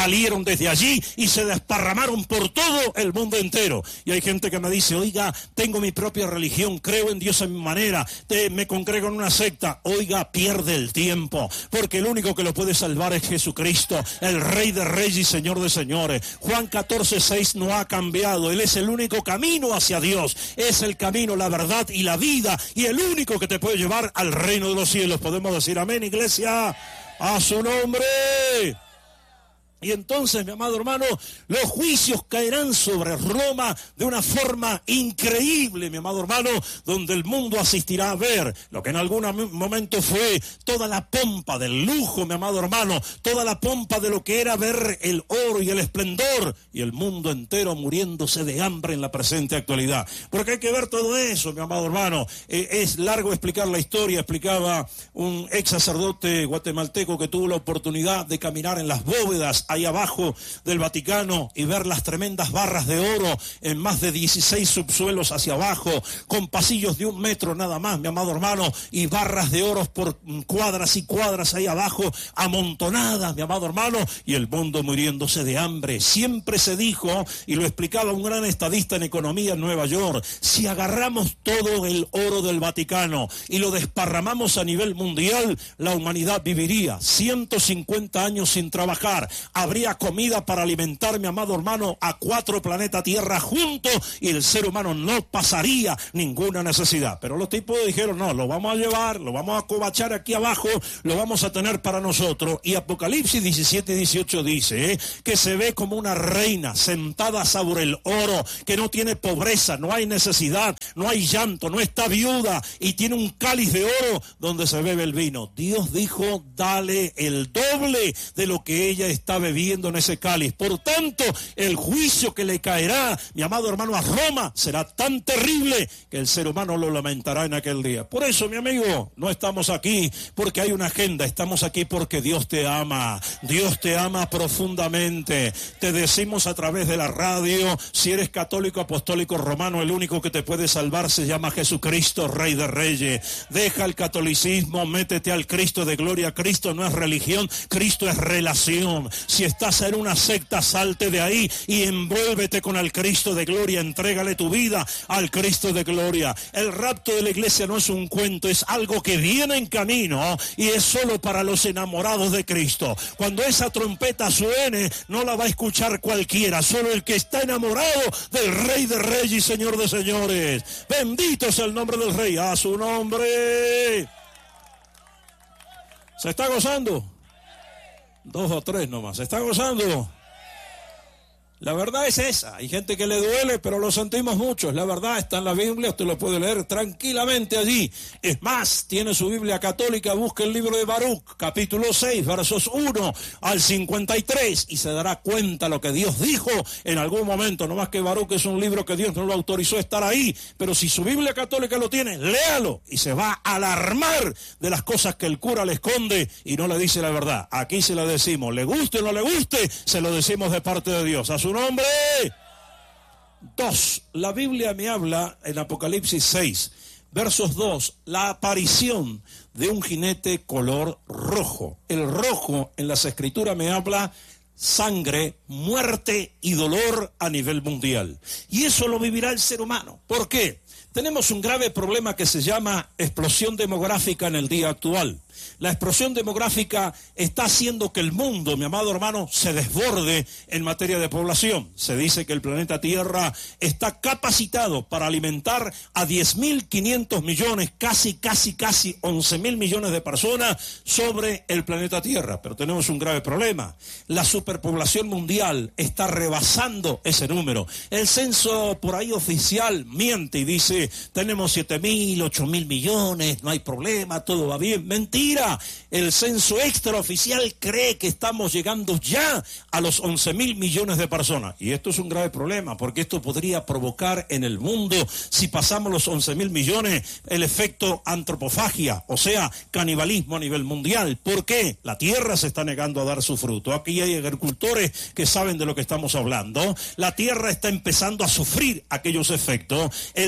salieron desde allí y se desparramaron por todo el mundo entero. Y hay gente que me dice, oiga, tengo mi propia religión, creo en Dios a mi manera, me congrego en una secta. Oiga, pierde el tiempo, porque el único que lo puede salvar es Jesucristo, el Rey de Reyes y Señor de Señores. Juan 14:6 no ha cambiado. Él es el único camino hacia Dios, es el camino, la verdad y la vida, y el único que te puede llevar al reino de los cielos. Podemos decir amén, iglesia, a su nombre. Y entonces, mi amado hermano, los juicios caerán sobre Roma de una forma increíble, mi amado hermano, donde el mundo asistirá a ver lo que en algún momento fue toda la pompa del lujo, mi amado hermano, toda la pompa de lo que era ver el oro y el esplendor, y el mundo entero muriéndose de hambre en la presente actualidad. Porque hay que ver todo eso, mi amado hermano. Es largo explicar la historia. Explicaba un ex sacerdote guatemalteco que tuvo la oportunidad de caminar en las bóvedas ahí abajo del Vaticano y ver las tremendas barras de oro en más de 16 subsuelos hacia abajo, con pasillos de 1 metro nada más, mi amado hermano, y barras de oro por cuadras y cuadras ahí abajo, amontonadas, mi amado hermano, y el mundo muriéndose de hambre. Siempre se dijo, y lo explicaba un gran estadista en economía en Nueva York, si agarramos todo el oro del Vaticano y lo desparramamos a nivel mundial, la humanidad viviría 150 años sin trabajar. Habría comida para alimentar, mi amado hermano, a 4 planetas Tierra juntos, y el ser humano no pasaría ninguna necesidad. Pero los tipos dijeron, no, lo vamos a llevar, lo vamos a covachar aquí abajo, lo vamos a tener para nosotros. Y Apocalipsis 17 y 18 dice que se ve como una reina sentada sobre el oro, que no tiene pobreza, no hay necesidad, no hay llanto, no está viuda, y tiene un cáliz de oro donde se bebe el vino. Dios dijo, dale el doble de lo que ella está bebiendo en ese cáliz. Por tanto, el juicio que le caerá, mi amado hermano, a Roma será tan terrible que el ser humano lo lamentará en aquel día. Por eso, mi amigo, no estamos aquí porque hay una agenda, estamos aquí porque Dios te ama. Dios te ama profundamente. Te decimos a través de la radio, si eres católico, apostólico, romano, el único que te puede salvar se llama Jesucristo, Rey de Reyes. Deja el catolicismo, métete al Cristo de gloria. Cristo no es religión, Cristo es relación. Si estás en una secta, salte de ahí y envuélvete con el Cristo de gloria, entrégale tu vida al Cristo de gloria. El rapto de la iglesia no es un cuento, es algo que viene en camino y es solo para los enamorados de Cristo. Cuando esa trompeta suene, no la va a escuchar cualquiera, solo el que está enamorado del Rey de Reyes y Señor de Señores. Bendito sea el nombre del Rey, a su nombre. ¿Se está gozando? 2 o 3 nomás. ¿Se está gozando? La verdad es esa. Hay gente que le duele, pero lo sentimos mucho. La verdad está en la Biblia, usted lo puede leer tranquilamente allí. Es más, tiene su Biblia católica, busque el libro de Baruch, capítulo 6, versos 1 al 53, y se dará cuenta lo que Dios dijo en algún momento. No más que Baruch es un libro que Dios no lo autorizó a estar ahí, pero si su Biblia católica lo tiene, léalo, y se va a alarmar de las cosas que el cura le esconde y no le dice la verdad. Aquí se la decimos, le guste o no le guste, se lo decimos de parte de Dios. A su nombre. 2. La Biblia me habla en Apocalipsis 6, versos 2, la aparición de un jinete color rojo. El rojo en las escrituras me habla sangre, muerte y dolor a nivel mundial. Y eso lo vivirá el ser humano. ¿Por qué? Tenemos un grave problema que se llama explosión demográfica en el día actual. La explosión demográfica está haciendo que el mundo, mi amado hermano, se desborde en materia de población. Se dice que el planeta Tierra está capacitado para alimentar a 10.500 millones, casi 11.000 millones de personas sobre el planeta Tierra. Pero tenemos un grave problema. La superpoblación mundial está rebasando ese número. El censo por ahí oficial miente y dice, tenemos 7.000, 8.000 millones, no hay problema, todo va bien. Mentira. El censo extraoficial cree que estamos llegando ya a los 11.000 millones de personas. Y esto es un grave problema, porque esto podría provocar en el mundo, si pasamos los 11.000 millones, el efecto antropofagia, o sea, canibalismo a nivel mundial. ¿Por qué? La tierra se está negando a dar su fruto. Aquí hay agricultores que saben de lo que estamos hablando. La tierra está empezando a sufrir aquellos efectos. El dinero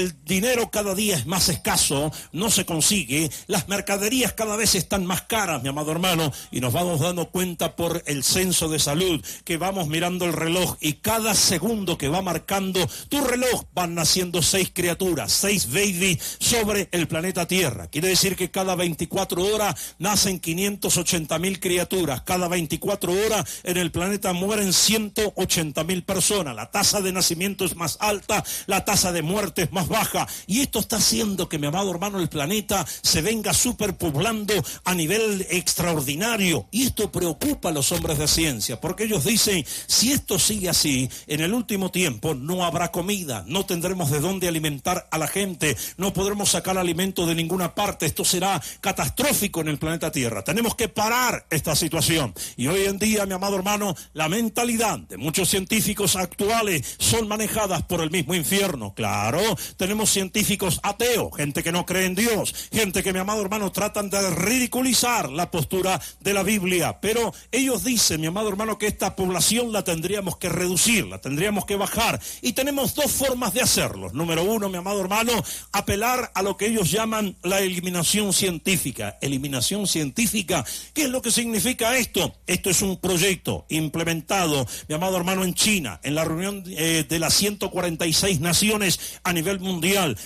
dinero cada día es más escaso, no se consigue, las mercaderías cada vez están más caras, mi amado hermano, y nos vamos dando cuenta por el censo de salud, que vamos mirando el reloj y cada segundo que va marcando tu reloj van naciendo 6 criaturas, 6 babies sobre el planeta Tierra. Quiere decir que cada 24 horas nacen 580.000 criaturas, cada 24 horas en el planeta mueren 180.000 personas, la tasa de nacimiento es más alta, la tasa de muerte es más baja, y esto está haciendo que, mi amado hermano, el planeta se venga superpoblando a nivel extraordinario, y esto preocupa a los hombres de ciencia, porque ellos dicen, si esto sigue así, en el último tiempo no habrá comida, no tendremos de dónde alimentar a la gente, no podremos sacar alimento de ninguna parte, esto será catastrófico en el planeta Tierra. Tenemos que parar esta situación, y hoy en día, mi amado hermano, la mentalidad de muchos científicos actuales son manejadas por el mismo infierno. Claro, tenemos científicos ateos, gente que no cree en Dios, gente que, mi amado hermano, tratan de ridiculizar la postura de la Biblia, pero ellos dicen, mi amado hermano, que esta población la tendríamos que reducir, la tendríamos que bajar, y tenemos 2 formas de hacerlo. Número 1, mi amado hermano, apelar a lo que ellos llaman la eliminación científica. Eliminación científica, ¿qué es lo que significa esto? Esto es un proyecto implementado, mi amado hermano, en China, en la reunión de las 146 naciones a nivel mundial.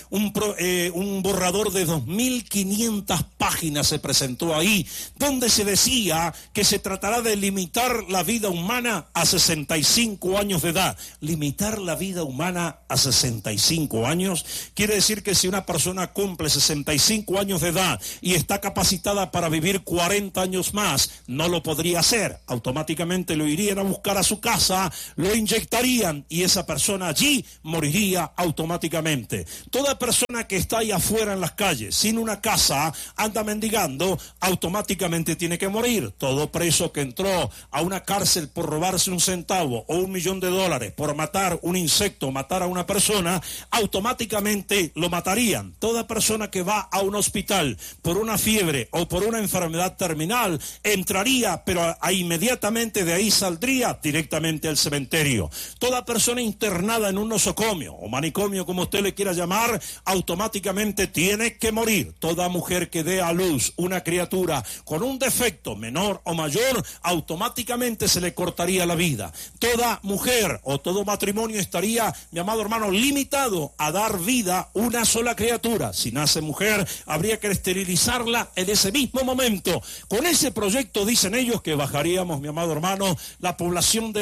Un borrador de 2.500 páginas se presentó ahí, donde se decía que se tratará de limitar la vida humana a 65 años de edad. Limitar la vida humana a 65 años quiere decir que si una persona cumple 65 años de edad y está capacitada para vivir 40 años más, no lo podría hacer. Automáticamente lo irían a buscar a su casa, lo inyectarían y esa persona allí moriría automáticamente. Toda persona que está ahí afuera en las calles, sin una casa, anda mendigando, automáticamente tiene que morir. Todo preso que entró a una cárcel por robarse un centavo o $1.000.000 por matar un insecto, matar a una persona, automáticamente lo matarían. Toda persona que va a un hospital por una fiebre o por una enfermedad terminal, entraría, pero inmediatamente de ahí saldría directamente al cementerio. Toda persona internada en un nosocomio o manicomio, como usted le quiera llamar, automáticamente tiene que morir. Toda mujer que dé a luz una criatura con un defecto menor o mayor, automáticamente se le cortaría la vida. Toda mujer o todo matrimonio estaría, mi amado hermano, limitado a dar vida una sola criatura. Si nace mujer, habría que esterilizarla en ese mismo momento. Con ese proyecto dicen ellos que bajaríamos, mi amado hermano, la población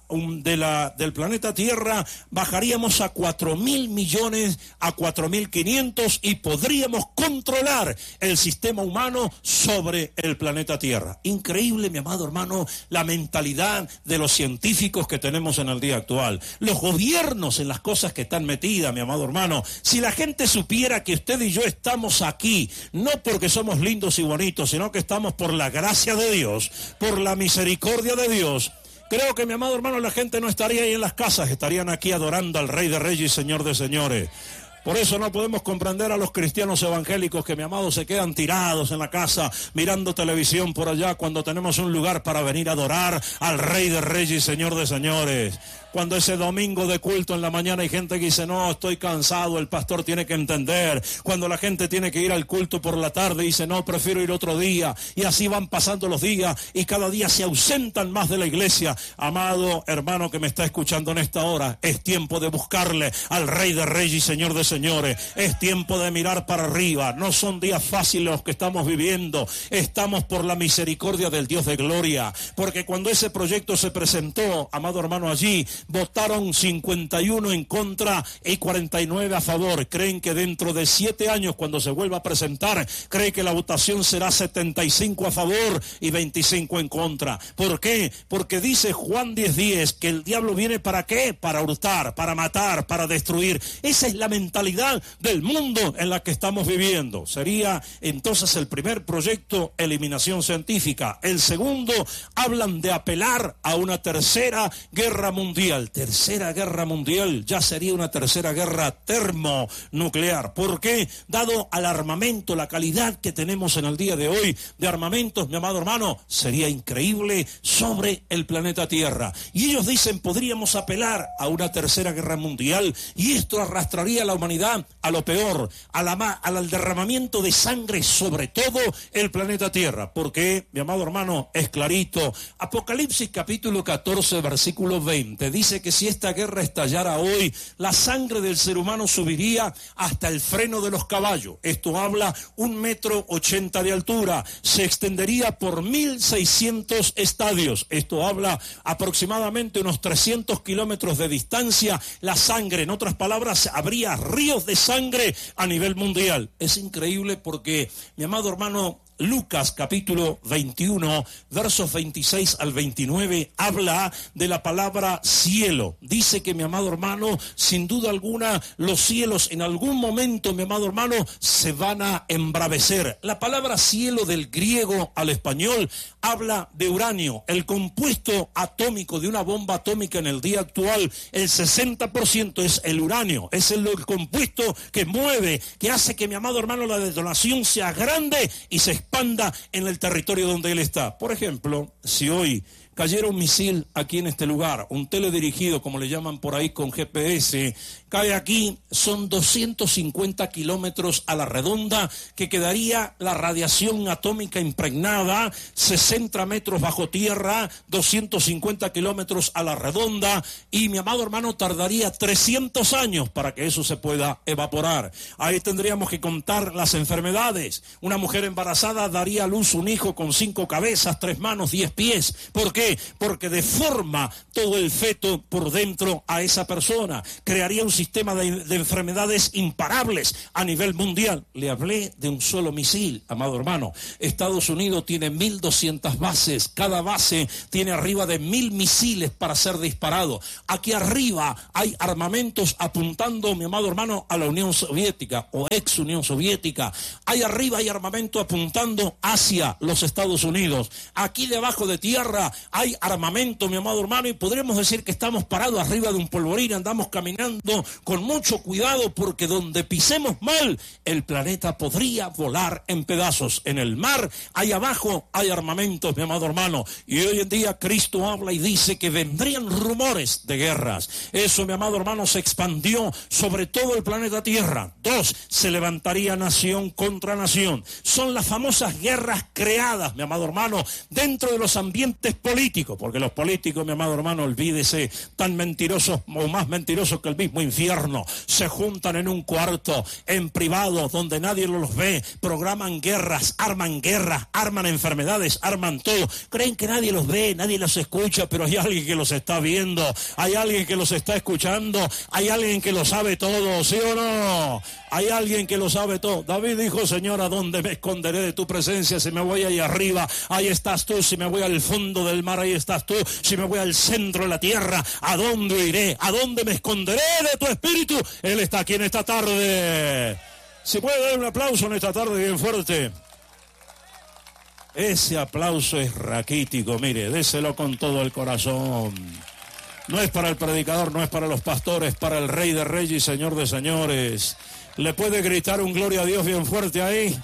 del planeta Tierra, bajaríamos a 4.000 millones, a 4.500, y podríamos controlar el sistema humano sobre el planeta Tierra. Increíble, mi amado hermano, la mentalidad de los científicos que tenemos en el día actual. Los gobiernos en las cosas que están metidas, mi amado hermano. Si la gente supiera que usted y yo estamos aquí, no porque somos lindos y bonitos, sino que estamos por la gracia de Dios, por la misericordia de Dios, creo que, mi amado hermano, la gente no estaría ahí en las casas, estarían aquí adorando al Rey de Reyes y Señor de Señores. Por eso no podemos comprender a los cristianos evangélicos que, mi amado, se quedan tirados en la casa mirando televisión por allá cuando tenemos un lugar para venir a adorar al Rey de Reyes y Señor de Señores. Cuando ese domingo de culto en la mañana hay gente que dice, no, estoy cansado, el pastor tiene que entender. Cuando la gente tiene que ir al culto por la tarde, dice, no, prefiero ir otro día. Y así van pasando los días y cada día se ausentan más de la iglesia. Amado hermano que me está escuchando en esta hora, es tiempo de buscarle al Rey de Reyes y Señor de Señores. Es tiempo de mirar para arriba. No son días fáciles los que estamos viviendo. Estamos por la misericordia del Dios de gloria. Porque cuando ese proyecto se presentó, amado hermano, allí votaron 51 en contra y 49 a favor. Creen que dentro de 7 años, cuando se vuelva a presentar, cree que la votación será 75 a favor y 25 en contra. ¿Por qué? Porque dice Juan 10:10 que el diablo viene ¿para qué? Para hurtar, para matar, para destruir. Esa es la mentalidad del mundo en la que estamos viviendo. Sería entonces el primer proyecto, eliminación científica. El segundo, hablan de apelar a una tercera guerra mundial. Tercera guerra mundial, ya sería una tercera guerra termonuclear. ¿Por qué? Dado al armamento, la calidad que tenemos en el día de hoy de armamentos, mi amado hermano, sería increíble sobre el planeta Tierra. Y ellos dicen, podríamos apelar a una tercera guerra mundial y esto arrastraría a la humanidad calamidad, a lo peor, al derramamiento de sangre sobre todo el planeta Tierra. Porque, mi amado hermano, es clarito. Apocalipsis capítulo 14, versículo 20, dice que si esta guerra estallara hoy, la sangre del ser humano subiría hasta el freno de los caballos. Esto habla 1,80 m de altura, se extendería por 1.600 estadios. Esto habla aproximadamente unos 300 kilómetros de distancia. La sangre, en otras palabras, habría ríos de sangre a nivel mundial. Es increíble porque, mi amado hermano, Lucas capítulo 21, versos 26 al 29, habla de la palabra cielo. Dice que, mi amado hermano, sin duda alguna, los cielos en algún momento, mi amado hermano, se van a embravecer. La palabra cielo del griego al español habla de uranio, el compuesto atómico de una bomba atómica en el día actual. El 60% es el uranio, es el compuesto que mueve, que hace que, mi amado hermano, la detonación sea grande y se expanda en el territorio donde él está. Por ejemplo, si hoy cayera un misil aquí en este lugar, un teledirigido, como le llaman por ahí con GPS, cae aquí, son 250 kilómetros a la redonda, que quedaría la radiación atómica impregnada, 60 metros bajo tierra, 250 kilómetros a la redonda, y, mi amado hermano, tardaría 300 años para que eso se pueda evaporar. Ahí tendríamos que contar las enfermedades. Una mujer embarazada daría a luz un hijo con 5 cabezas, 3 manos, 10 pies. ¿Por qué? Porque deforma todo el feto por dentro a esa persona. Crearía un sistema de enfermedades imparables a nivel mundial. Le hablé de un solo misil, amado hermano. Estados Unidos tiene 1.200 bases. Cada base tiene arriba de 1.000 misiles para ser disparados. Aquí arriba hay armamentos apuntando, mi amado hermano, a la Unión Soviética o ex Unión Soviética. Ahí arriba hay armamento apuntando hacia los Estados Unidos. Aquí debajo de tierra hay armamento, mi amado hermano, y podremos decir que estamos parados arriba de un polvorín, andamos caminando con mucho cuidado, porque donde pisemos mal, el planeta podría volar en pedazos. En el mar, ahí abajo, hay armamentos, mi amado hermano, y hoy en día Cristo habla y dice que vendrían rumores de guerras. Eso, mi amado hermano, se expandió sobre todo el planeta Tierra. 2, se levantaría nación contra nación. Son las famosas guerras creadas, mi amado hermano, dentro de los ambientes políticos, porque los políticos, mi amado hermano, olvídese, tan mentirosos o más mentirosos que el mismo infierno, se juntan en un cuarto, en privado, donde nadie los ve, programan guerras, arman enfermedades, arman todo, creen que nadie los ve, nadie los escucha, pero hay alguien que los está viendo, hay alguien que los está escuchando, hay alguien que lo sabe todo, ¿sí o no? Hay alguien que lo sabe todo. David dijo: Señor, ¿a dónde me esconderé de tu presencia? Si me voy ahí arriba, ahí estás tú. Si me voy al fondo del mar, ahí estás tú. Si me voy al centro de la tierra, ¿a dónde iré? ¿A dónde me esconderé de tu espíritu? Él está aquí en esta tarde. Si puede dar un aplauso en esta tarde bien fuerte. Ese aplauso es raquítico, mire, déselo con todo el corazón. No es para el predicador, no es para los pastores, para el Rey de Reyes y Señor de Señores. ¿Le puede gritar un gloria a Dios bien fuerte ahí?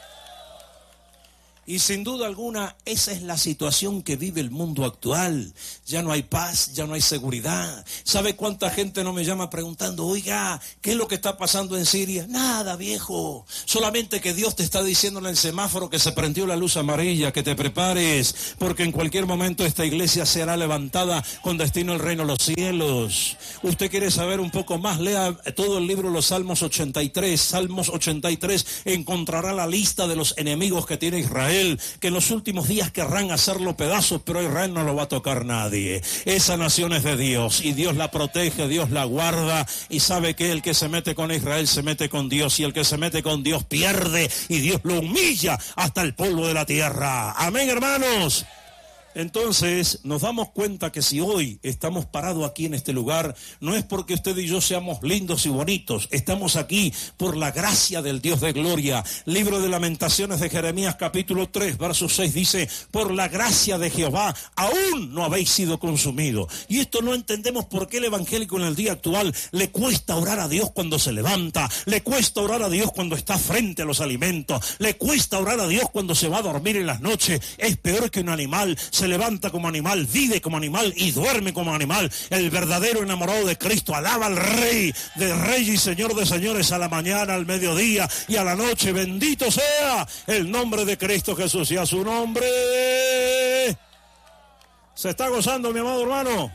Y sin duda alguna, esa es la situación que vive el mundo actual. Ya no hay paz, ya no hay seguridad. ¿Sabe cuánta gente no me llama preguntando: oiga, ¿qué es lo que está pasando en Siria? Nada, viejo. Solamente que Dios te está diciendo en el semáforo que se prendió la luz amarilla, que te prepares, porque en cualquier momento esta iglesia será levantada con destino al reino de los cielos. Usted quiere saber un poco más, lea todo el libro de los Salmos 83. Salmos 83 encontrará la lista de los enemigos que tiene Israel, que en los últimos días querrán hacerlo pedazos, pero a Israel no lo va a tocar nadie. Esa nación es de Dios y Dios la protege, Dios la guarda, y sabe que el que se mete con Israel se mete con Dios, y el que se mete con Dios pierde, y Dios lo humilla hasta el polvo de la tierra. Amén, hermanos. Entonces nos damos cuenta que si hoy estamos parados aquí en este lugar, no es porque usted y yo seamos lindos y bonitos, estamos aquí por la gracia del Dios de gloria. Libro de Lamentaciones de Jeremías capítulo 3, verso 6 dice: por la gracia de Jehová aún no habéis sido consumidos. Y esto no entendemos por qué el evangélico en el día actual le cuesta orar a Dios cuando se levanta, le cuesta orar a Dios cuando está frente a los alimentos, le cuesta orar a Dios cuando se va a dormir en las noches. Es peor que un animal, se levanta como animal, vive como animal y duerme como animal. El verdadero enamorado de Cristo alaba al Rey de Reyes y Señor de Señores a la mañana, al mediodía y a la noche. Bendito sea el nombre de Cristo Jesús y a su nombre. ¿Se está gozando, mi amado hermano?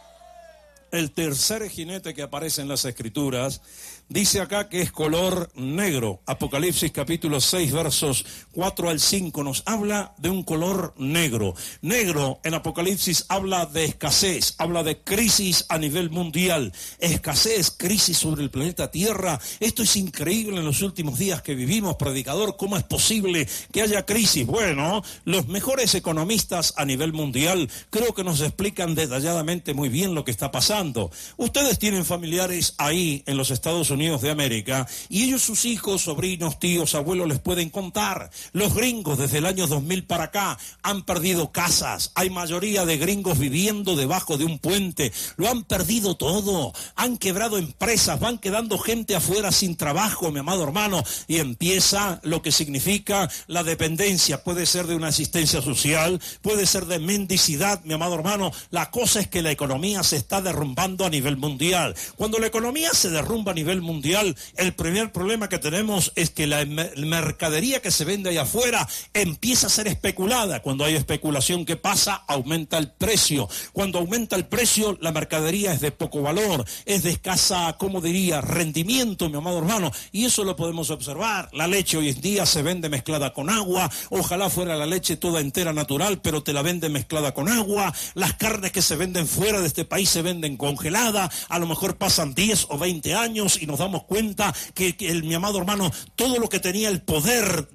El tercer jinete que aparece en las Escrituras dice acá que es color negro. Apocalipsis capítulo 6 versos 4 al 5 nos habla de un color negro. Negro en Apocalipsis habla de escasez, habla de crisis a nivel mundial. Escasez, crisis sobre el planeta Tierra. Esto es increíble en los últimos días que vivimos, predicador. ¿Cómo es posible que haya crisis? Bueno, los mejores economistas a nivel mundial creo que nos explican detalladamente muy bien lo que está pasando. Ustedes tienen familiares ahí en los Estados Unidos de América y ellos, sus hijos, sobrinos, tíos, abuelos les pueden contar. Los gringos desde el año 2000 para acá han perdido casas. Hay mayoría de gringos viviendo debajo de un puente. Lo han perdido todo. Han quebrado empresas. Van quedando gente afuera sin trabajo, mi amado hermano. Y empieza lo que significa la dependencia. Puede ser de una asistencia social, puede ser de mendicidad, mi amado hermano. La cosa es que la economía se está derrumbando a nivel mundial. Cuando la economía se derrumba a nivel mundial, el primer problema que tenemos es que la mercadería que se vende allá afuera empieza a ser especulada. Cuando hay especulación, ¿qué pasa? Aumenta el precio. Cuando aumenta el precio, la mercadería es de poco valor, es de escasa, ¿cómo diría?, rendimiento, mi amado hermano. Y eso lo podemos observar. La leche hoy en día se vende mezclada con agua. Ojalá fuera la leche toda entera natural, pero te la venden mezclada con agua. Las carnes que se venden fuera de este país se venden congeladas. A lo mejor pasan 10 o 20 años y nos damos cuenta que mi amado hermano, todo lo que tenía el poder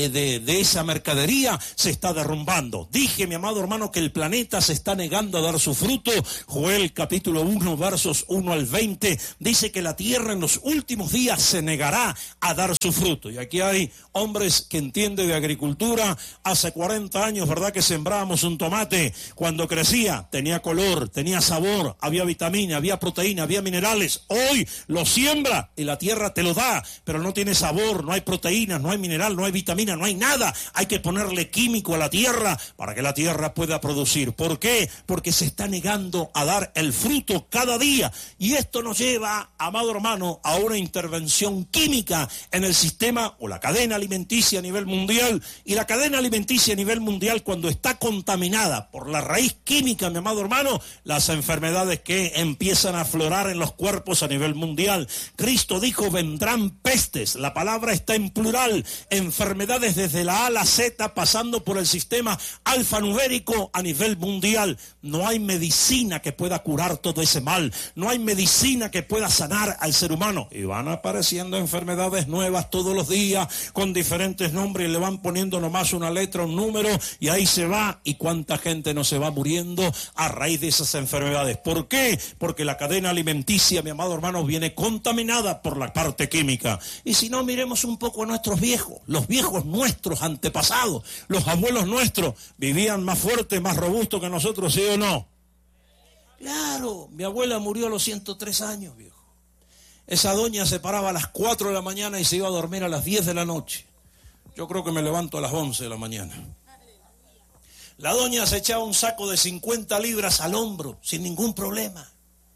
de esa mercadería se está derrumbando. Dije, mi amado hermano, que el planeta se está negando a dar su fruto. Joel capítulo 1 versos 1 al 20 dice que la tierra en los últimos días se negará a dar su fruto. Y aquí hay hombres que entienden de agricultura. Hace 40 años, ¿verdad?, que sembrábamos un tomate. Cuando crecía tenía color, tenía sabor, había vitamina, había proteína, había minerales. Hoy lo siembra y la tierra te lo da, pero no tiene sabor, no hay proteínas, no hay mineral, no hay vitamina, no hay nada. Hay que ponerle químico a la tierra para que la tierra pueda producir. ¿Por qué? Porque se está negando a dar el fruto cada día. Y esto nos lleva, amado hermano, a una intervención química en el sistema o la cadena alimenticia a nivel mundial. Y la cadena alimenticia a nivel mundial, cuando está contaminada por la raíz química, mi amado hermano, las enfermedades que empiezan a aflorar en los cuerpos a nivel mundial. Cristo dijo, vendrán pestes. La palabra está en plural. Enfermedades desde la A a la Z, pasando por el sistema alfanumérico a nivel mundial. No hay medicina que pueda curar todo ese mal. No hay medicina que pueda sanar al ser humano. Y van apareciendo enfermedades nuevas todos los días, con diferentes nombres, y le van poniendo nomás una letra, un número, y ahí se va. ¿Y cuánta gente no se va muriendo a raíz de esas enfermedades? ¿Por qué? Porque la cadena alimenticia, mi amado hermano, viene contaminada por la parte química. Y si no, miremos un poco a nuestros viejos, los viejos nuestros antepasados, los abuelos nuestros, vivían más fuertes, más robustos que nosotros, ¿sí o no? Claro, mi abuela murió a los 103 años, viejo. Esa doña se paraba a las 4 de la mañana y se iba a dormir a las 10 de la noche. Yo creo que me levanto a las 11 de la mañana. La doña se echaba un saco de 50 libras al hombro, sin ningún problema.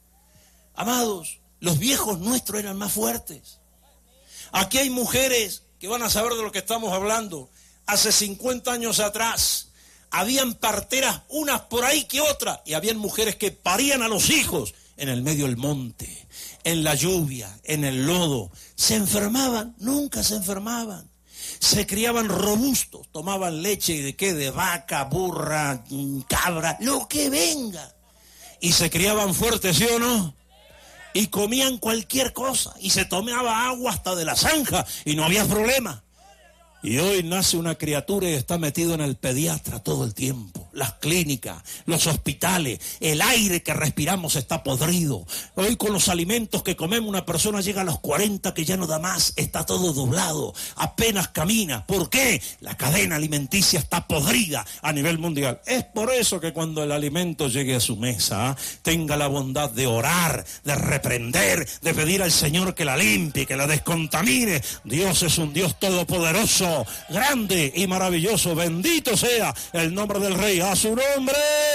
Amados, los viejos nuestros eran más fuertes. Aquí hay mujeres que van a saber de lo que estamos hablando. Hace 50 años atrás, habían parteras, unas por ahí que otras, y habían mujeres que parían a los hijos en el medio del monte, en la lluvia, en el lodo. ¿Se enfermaban? Nunca se enfermaban. Se criaban robustos, tomaban leche de qué, de vaca, burra, cabra, lo que venga. Y se criaban fuertes, ¿sí o no? Y comían cualquier cosa, y se tomaba agua hasta de la zanja, y no había problema. Y hoy nace una criatura y está metido en el pediatra todo el tiempo. Las clínicas, los hospitales, el aire que respiramos está podrido. Hoy con los alimentos que comemos una persona llega a los 40 que ya no da más, está todo doblado, apenas camina. ¿Por qué? La cadena alimenticia está podrida a nivel mundial. Es por eso que cuando el alimento llegue a su mesa, tenga la bondad de orar, de reprender, de pedir al Señor que la limpie, que la descontamine. Dios es un Dios todopoderoso, grande y maravilloso. Bendito sea el nombre del Rey. ¡A su nombre!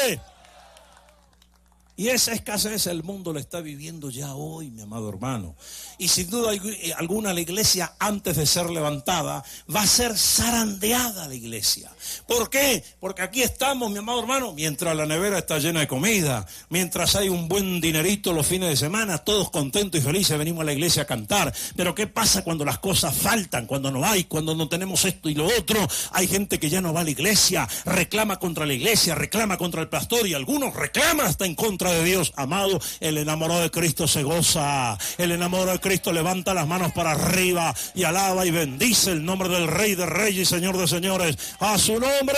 Y esa escasez el mundo la está viviendo ya hoy, mi amado hermano. Y sin duda alguna la iglesia, antes de ser levantada, va a ser zarandeada la iglesia. ¿Por qué? Porque aquí estamos, mi amado hermano, mientras la nevera está llena de comida, mientras hay un buen dinerito los fines de semana, todos contentos y felices venimos a la iglesia a cantar. Pero ¿qué pasa cuando las cosas faltan, cuando no hay, cuando no tenemos esto y lo otro? Hay gente que ya no va a la iglesia, reclama contra la iglesia, reclama contra el pastor y algunos reclaman hasta en contra de Dios. Amado, el enamorado de Cristo se goza, el enamorado de Cristo levanta las manos para arriba y alaba y bendice el nombre del Rey de Reyes y Señor de Señores. ¡A su nombre!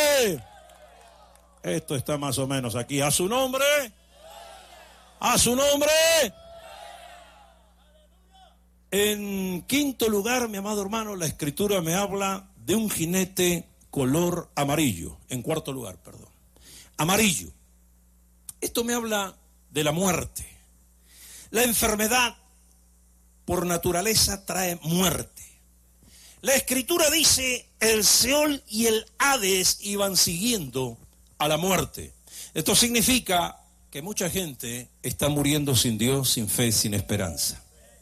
Esto está más o menos aquí. ¡A su nombre! ¡A su nombre! En quinto lugar, mi amado hermano, la Escritura me habla de un jinete color amarillo. En cuarto lugar, perdón. Amarillo. Esto me habla de la muerte. La enfermedad, por naturaleza, trae muerte. La Escritura dice, el Seol y el Hades iban siguiendo a la muerte. Esto significa que mucha gente está muriendo sin Dios, sin fe, sin esperanza.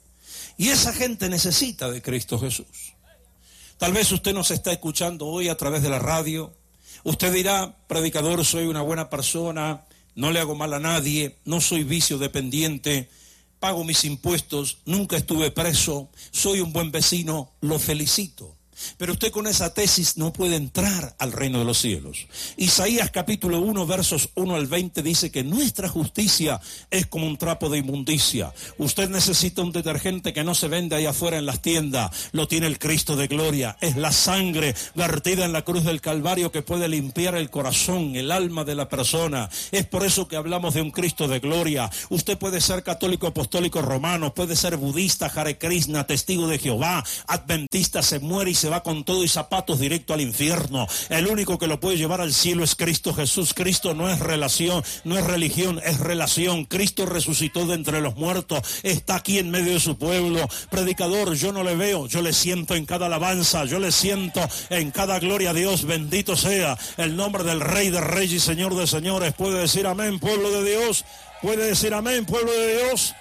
Y esa gente necesita de Cristo Jesús. Tal vez usted nos está escuchando hoy a través de la radio. Usted dirá, predicador, soy una buena persona, no le hago mal a nadie, no soy vicio dependiente, pago mis impuestos, nunca estuve preso, soy un buen vecino, lo felicito. Pero usted con esa tesis no puede entrar al reino de los cielos. Isaías capítulo 1, versos 1 al 20 dice que nuestra justicia es como un trapo de inmundicia. Usted necesita un detergente que no se vende ahí afuera en las tiendas. Lo tiene el Cristo de gloria. Es la sangre vertida en la cruz del Calvario que puede limpiar el corazón, el alma de la persona. Es por eso que hablamos de un Cristo de gloria. Usted puede ser católico, apostólico, romano, puede ser budista, Hare Krishna, testigo de Jehová, adventista, se muere y se va con todo y zapatos directo al infierno. El único que lo puede llevar al cielo es Cristo Jesús. Cristo no es relación, no es religión, es relación. Cristo resucitó de entre los muertos, está aquí en medio de su pueblo. Predicador, yo no le veo, yo le siento en cada alabanza, yo le siento en cada gloria a Dios. Bendito sea el nombre del Rey de Reyes y Señor de Señores. ¿Puede decir amén, pueblo de Dios? ¿Puede decir amén, pueblo de Dios?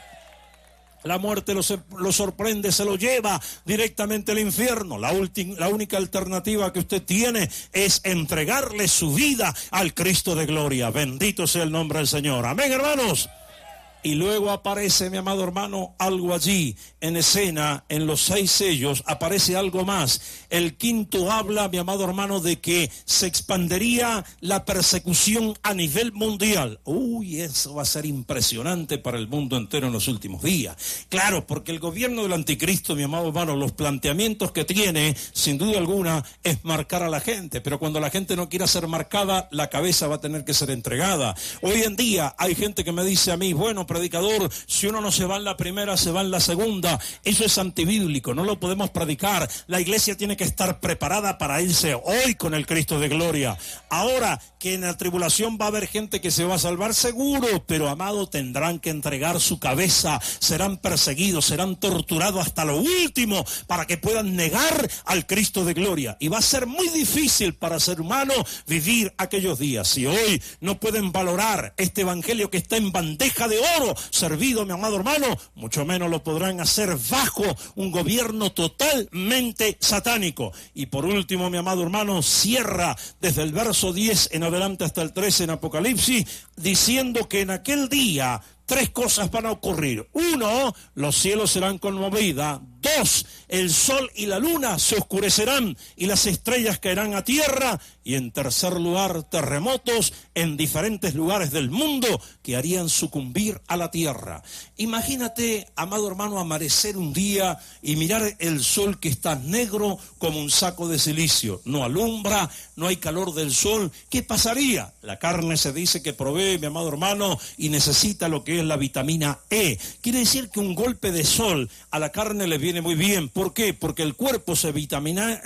La muerte lo sorprende, se lo lleva directamente al infierno. La única alternativa que usted tiene es entregarle su vida al Cristo de gloria. Bendito sea el nombre del Señor. Amén, hermanos. Y luego aparece, mi amado hermano, algo allí en escena, en los 6 sellos, aparece algo más. El quinto habla, mi amado hermano, de que se expandería la persecución a nivel mundial. Uy, eso va a ser impresionante para el mundo entero en los últimos días. Claro, porque el gobierno del anticristo, mi amado hermano, los planteamientos que tiene, sin duda alguna, es marcar a la gente. Pero cuando la gente no quiera ser marcada, la cabeza va a tener que ser entregada. Hoy en día hay gente que me dice a mí, bueno, predicador, si uno no se va en la primera, se va en la segunda. Eso es antibíblico, no lo podemos predicar. La iglesia tiene que estar preparada para irse hoy con el Cristo de gloria. Ahora que en la tribulación va a haber gente que se va a salvar seguro, pero amado, tendrán que entregar su cabeza, serán perseguidos, serán torturados hasta lo último para que puedan negar al Cristo de gloria. Y va a ser muy difícil para ser humano vivir aquellos días. Si hoy no pueden valorar este evangelio que está en bandeja de oro, servido, mi amado hermano, mucho menos lo podrán hacer bajo un gobierno totalmente satánico. Y por último, mi amado hermano, cierra desde el verso 10 en adelante hasta el 13 en Apocalipsis, diciendo que en aquel día 3 cosas van a ocurrir. 1, los cielos serán conmovidos. 2, el sol y la luna se oscurecerán y las estrellas caerán a tierra. Y en tercer lugar, terremotos en diferentes lugares del mundo que harían sucumbir a la tierra. Imagínate, amado hermano, amanecer un día y mirar el sol que está negro como un saco de silicio. No alumbra, no hay calor del sol. ¿Qué pasaría? La carne se dice que provee, mi amado hermano, y necesita lo que es la vitamina E. Quiere decir que un golpe de sol a la carne le viene muy bien. ¿Por qué? Porque el cuerpo se vitamina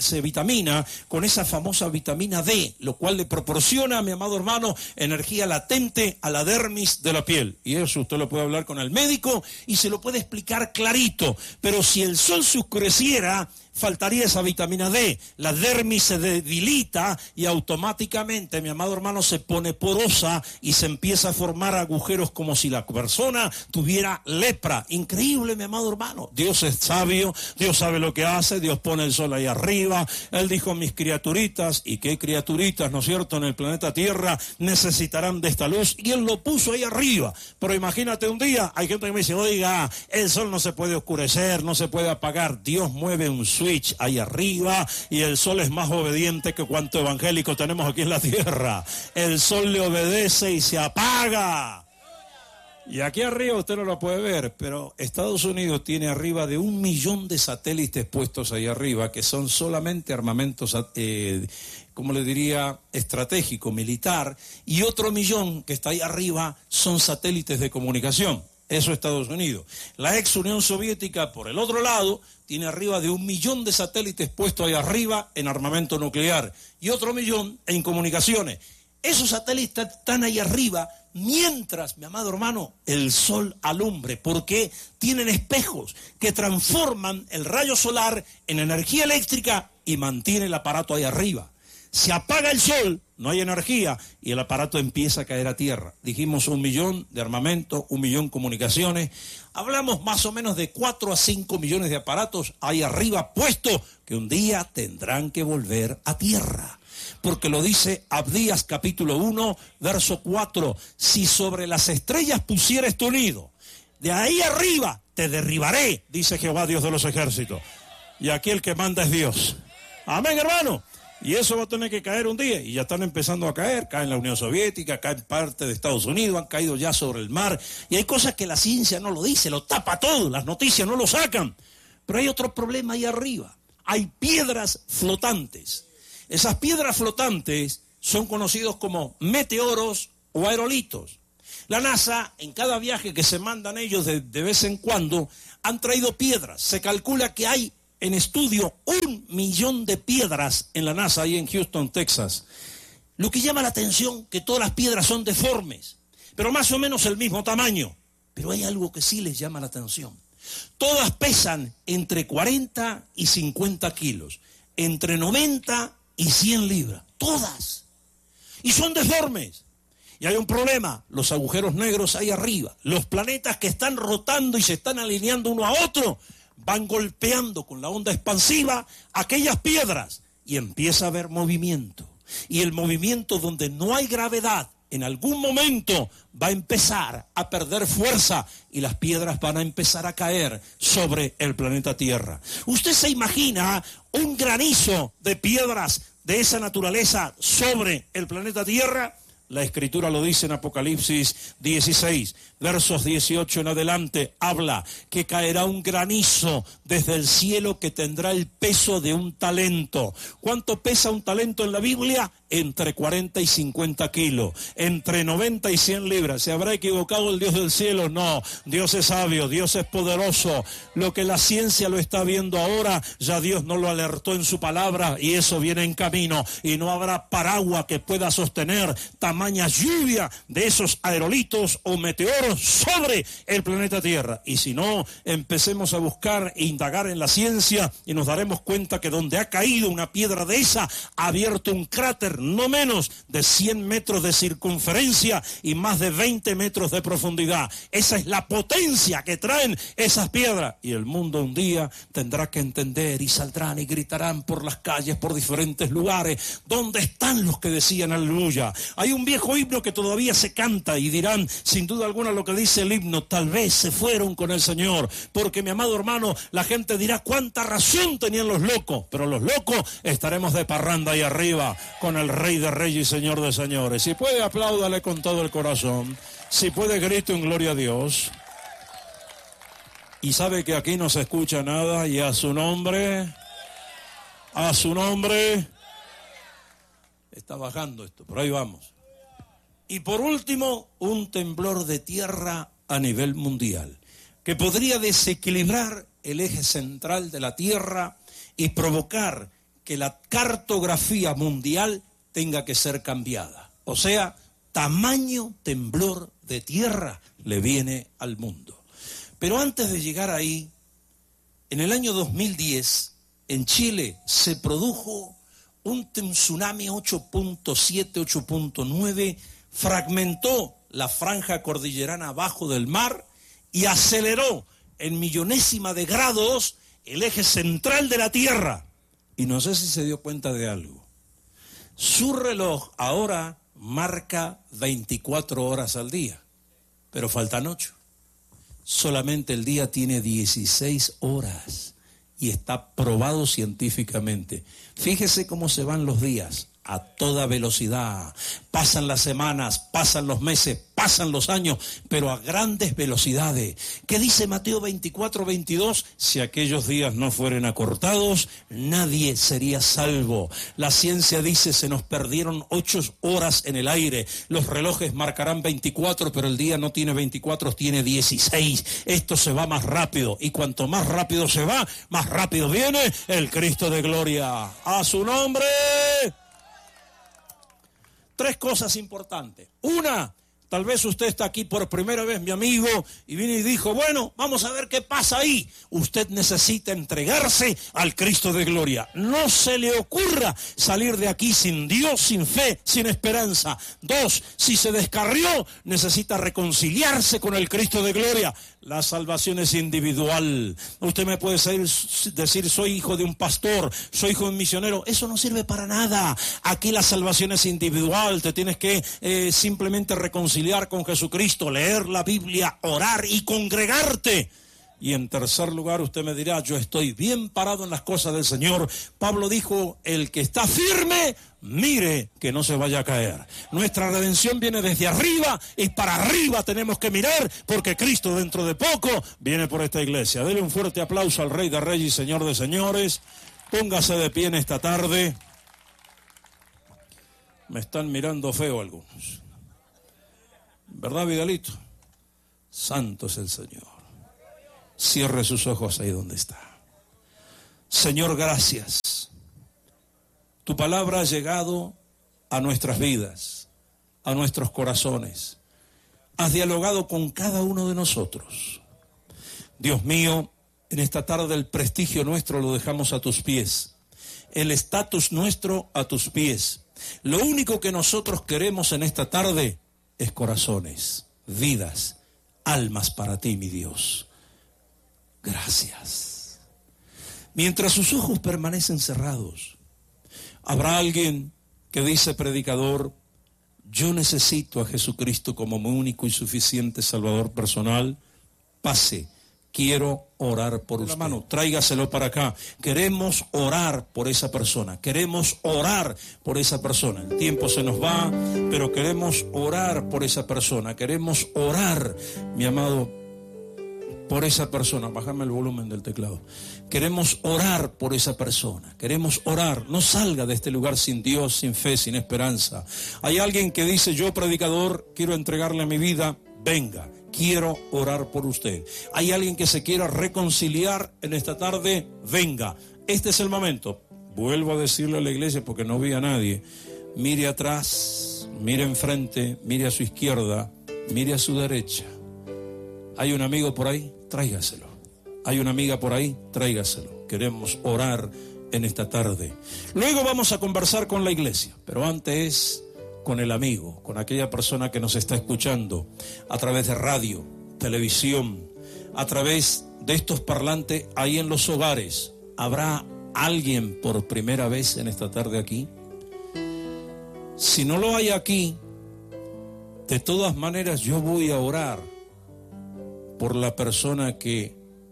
con esa famosa vitamina D, lo cual le proporciona, mi amado hermano, energía latente a la dermis de la piel. Y eso usted lo puede hablar con el médico y se lo puede explicar clarito. Pero si el sol se oscureciera, faltaría esa vitamina D, la dermis se debilita y automáticamente, mi amado hermano, se pone porosa y se empieza a formar agujeros como si la persona tuviera lepra. Increíble, mi amado hermano. Dios es sabio, Dios sabe lo que hace, Dios pone el sol ahí arriba. Él dijo, mis criaturitas, ¿y qué criaturitas, no es cierto?, en el planeta Tierra necesitarán de esta luz, y Él lo puso ahí arriba. Pero imagínate un día, hay gente que me dice, oiga, el sol no se puede oscurecer, no se puede apagar. Dios mueve un switch ahí arriba y el sol es más obediente que cuanto evangélico tenemos aquí en la tierra. El sol le obedece y se apaga. Y aquí arriba usted no lo puede ver, pero Estados Unidos tiene arriba de 1 millón de satélites puestos ahí arriba, que son solamente armamentos, como le diría, estratégico, militar, y otro 1 millón que está ahí arriba son satélites de comunicación. Eso es Estados Unidos. La ex Unión Soviética, por el otro lado, tiene arriba de 1 millón de satélites puestos ahí arriba en armamento nuclear y otro 1 millón en comunicaciones. Esos satélites están ahí arriba mientras, mi amado hermano, el sol alumbre, porque tienen espejos que transforman el rayo solar en energía eléctrica y mantiene el aparato ahí arriba. Se apaga el sol, no hay energía y el aparato empieza a caer a tierra. Dijimos 1 millón de armamento, 1 millón comunicaciones. Hablamos más o menos de 4 a 5 millones de aparatos ahí arriba puestos que un día tendrán que volver a tierra. Porque lo dice Abdías capítulo 1, verso 4. Si sobre las estrellas pusieres tu nido, de ahí arriba te derribaré, dice Jehová Dios de los ejércitos. Y aquí el que manda es Dios. Amén, hermano. Y eso va a tener que caer un día, y ya están empezando a caer, cae en la Unión Soviética, cae en parte de Estados Unidos, han caído ya sobre el mar, y hay cosas que la ciencia no lo dice, lo tapa todo, las noticias no lo sacan. Pero hay otro problema ahí arriba, hay piedras flotantes. Esas piedras flotantes son conocidos como meteoros o aerolitos. La NASA, en cada viaje que se mandan ellos de vez en cuando, han traído piedras. Se calcula que hay en estudio 1 millón de piedras en la NASA, ahí en Houston, Texas. Lo que llama la atención, que todas las piedras son deformes, pero más o menos el mismo tamaño. Pero hay algo que sí les llama la atención. Todas pesan entre 40 y 50 kilos, entre 90 y 100 libras, todas. Y son deformes. Y hay un problema, los agujeros negros ahí arriba, los planetas que están rotando y se están alineando uno a otro, van golpeando con la onda expansiva aquellas piedras y empieza a haber movimiento. Y el movimiento donde no hay gravedad, en algún momento va a empezar a perder fuerza y las piedras van a empezar a caer sobre el planeta Tierra. ¿Usted se imagina un granizo de piedras de esa naturaleza sobre el planeta Tierra? La Escritura lo dice en Apocalipsis 16, versos 18 en adelante, habla que caerá un granizo desde el cielo que tendrá el peso de un talento. ¿Cuánto pesa un talento en la Biblia? Entre 40 y 50 kilos, entre 90 y 100 libras. ¿Se habrá equivocado el Dios del cielo? No, Dios es sabio, Dios es poderoso. Lo que la ciencia lo está viendo ahora, ya Dios no lo alertó en su palabra y eso viene en camino. Y no habrá paraguas que pueda sostener tamaña lluvia de esos aerolitos o meteoros sobre el planeta Tierra. Y si no, empecemos a buscar e indagar en la ciencia y nos daremos cuenta que donde ha caído una piedra de esa, ha abierto un cráter no menos de 100 metros de circunferencia y más de 20 metros de profundidad. Esa es la potencia que traen esas piedras. Y el mundo un día tendrá que entender y saldrán y gritarán por las calles, por diferentes lugares. ¿Dónde están los que decían aleluya? Hay un viejo himno que todavía se canta y dirán, sin duda alguna, lo que dice el himno, tal vez se fueron con el Señor. Porque, mi amado hermano, la gente dirá cuánta razón tenían los locos, pero los locos estaremos de parranda ahí arriba con el Rey de Reyes y Señor de Señores. Si puede, apláudale con todo el corazón. Si puede, grito en gloria a Dios. Y sabe que aquí no se escucha nada, y a su nombre, está bajando esto, pero ahí vamos. Y por último, un temblor de tierra a nivel mundial, que podría desequilibrar el eje central de la Tierra y provocar que la cartografía mundial tenga que ser cambiada. O sea, tamaño temblor de tierra le viene al mundo. Pero antes de llegar ahí, en el año 2010, en Chile se produjo un tsunami 8.7, 8.9, fragmentó la franja cordillerana abajo del mar y aceleró en millonésima de grados el eje central de la Tierra. Y no sé si se dio cuenta de algo. Su reloj ahora marca 24 horas al día, pero faltan 8. Solamente el día tiene 16 horas y está probado científicamente. Fíjese cómo se van los días, a toda velocidad. Pasan las semanas, pasan los meses, pasan los años, pero a grandes velocidades. ¿Qué dice Mateo 24:22? Si aquellos días no fueren acortados, nadie sería salvo. La ciencia dice, se nos perdieron 8 horas en el aire. Los relojes marcarán 24, pero el día no tiene 24, tiene 16. Esto se va más rápido, y cuanto más rápido se va, más rápido viene el Cristo de gloria. ¡A su nombre! 3 cosas importantes. Una, tal vez usted está aquí por primera vez, mi amigo, y vino y dijo, bueno, vamos a ver qué pasa ahí. Usted necesita entregarse al Cristo de gloria. No se le ocurra salir de aquí sin Dios, sin fe, sin esperanza. 2, si se descarrió, necesita reconciliarse con el Cristo de gloria. La salvación es individual. Usted me puede decir, soy hijo de un pastor, soy hijo de un misionero. Eso no sirve para nada. Aquí la salvación es individual. Te tienes que simplemente reconciliar con Jesucristo, leer la Biblia, orar y congregarte. Y en tercer lugar, usted me dirá, yo estoy bien parado en las cosas del Señor. Pablo dijo, el que está firme, mire que no se vaya a caer. Nuestra redención viene desde arriba y para arriba tenemos que mirar, porque Cristo dentro de poco viene por esta iglesia. Dele un fuerte aplauso al Rey de Reyes y Señor de Señores. Póngase de pie en esta tarde. Me están mirando feo algunos. ¿Verdad, Vidalito? Santo es el Señor. Cierre sus ojos ahí donde está. Señor, gracias. Tu palabra ha llegado a nuestras vidas, a nuestros corazones. Has dialogado con cada uno de nosotros. Dios mío, en esta tarde el prestigio nuestro lo dejamos a tus pies. El estatus nuestro a tus pies. Lo único que nosotros queremos en esta tarde es corazones, vidas, almas para ti, mi Dios. Gracias. Mientras sus ojos permanecen cerrados, habrá alguien que dice, predicador, yo necesito a Jesucristo como mi único y suficiente Salvador personal. Pase, quiero orar por usted. La mano, tráigaselo para acá. Queremos orar por esa persona. Queremos orar por esa persona. El tiempo se nos va, pero queremos orar por esa persona. Queremos orar, mi amado, por esa persona. Bájame el volumen del teclado. Queremos orar por esa persona. Queremos orar. No salga de este lugar sin Dios, sin fe, sin esperanza. Hay alguien que dice, yo predicador, quiero entregarle mi vida. Venga, quiero orar por usted. Hay alguien que se quiera reconciliar en esta tarde. Venga, este es el momento. Vuelvo a decirle a la iglesia porque no vi a nadie. Mire atrás, mire enfrente, mire a su izquierda, mire a su derecha. ¿Hay un amigo por ahí? Tráigaselo. ¿Hay una amiga por ahí? Tráigaselo. Queremos orar en esta tarde. Luego vamos a conversar con la iglesia, pero antes con el amigo, con aquella persona que nos está escuchando a través de radio, televisión, a través de estos parlantes ahí en los hogares. ¿Habrá alguien por primera vez en esta tarde aquí? Si no lo hay aquí, de todas maneras yo voy a orar por la persona que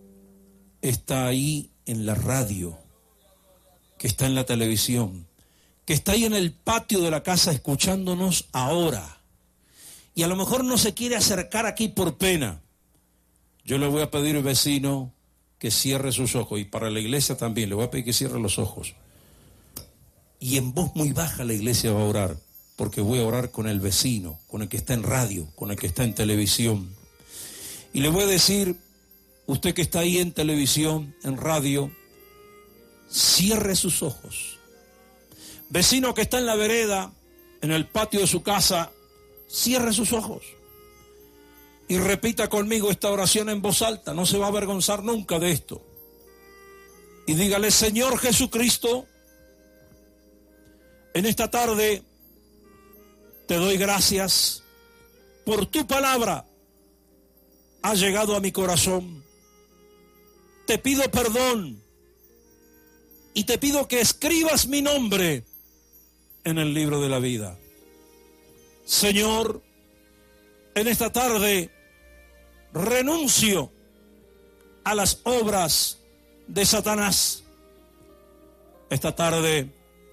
está ahí en la radio, que está en la televisión, que está ahí en el patio de la casa escuchándonos ahora, y a lo mejor no se quiere acercar aquí por pena. Yo le voy a pedir al vecino que cierre sus ojos, y para la iglesia también le voy a pedir que cierre los ojos, y en voz muy baja la iglesia va a orar, porque voy a orar con el vecino, con el que está en radio, con el que está en televisión. Y le voy a decir, usted que está ahí en televisión, en radio, cierre sus ojos. Vecino que está en la vereda, en el patio de su casa, cierre sus ojos. Y repita conmigo esta oración en voz alta, no se va a avergonzar nunca de esto. y dígale: Señor Jesucristo, en esta tarde te doy gracias por tu palabra. Ha llegado a mi corazón. Te pido perdón y te pido que escribas mi nombre en el libro de la vida. Señor, en esta tarde renuncio a las obras de Satanás. Esta tarde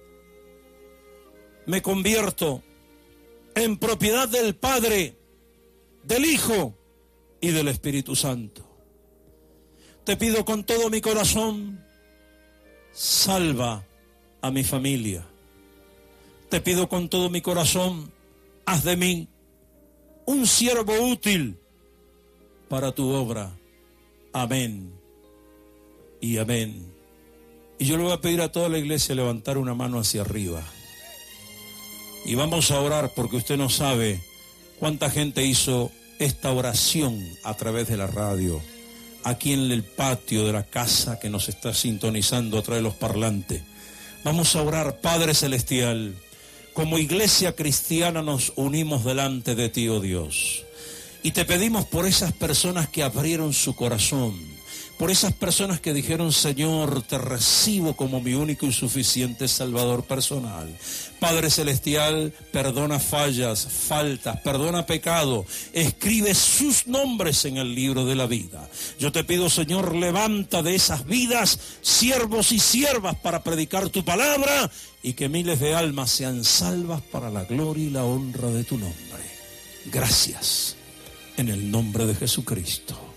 me convierto en propiedad del Padre, del Hijo y del Espíritu Santo. Te pido con todo mi corazón, salva a mi familia. Te pido con todo mi corazón, haz de mí un siervo útil para tu obra. Amén y amén. Y yo le voy a pedir a toda la iglesia levantar una mano hacia arriba. Y vamos a orar, porque usted no sabe cuánta gente hizo esta oración a través de la radio, aquí en el patio de la casa que nos está sintonizando a través de los parlantes. Vamos a orar. Padre Celestial, como iglesia cristiana nos unimos delante de ti, oh Dios, y te pedimos por esas personas que abrieron su corazón, por esas personas que dijeron: Señor, te recibo como mi único y suficiente Salvador personal. Padre Celestial, perdona fallas, faltas, perdona pecado, escribe sus nombres en el libro de la vida. Yo te pido, Señor, levanta de esas vidas siervos y siervas para predicar tu palabra, y que miles de almas sean salvas para la gloria y la honra de tu nombre. Gracias, en el nombre de Jesucristo.